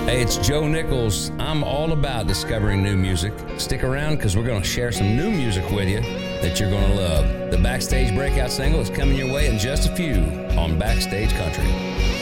Hey, it's Joe Nichols. I'm all about discovering new music. Stick around because we're going to share some new music with you that you're going to love. The Backstage Breakout single is coming your way in just a few on Backstage Country.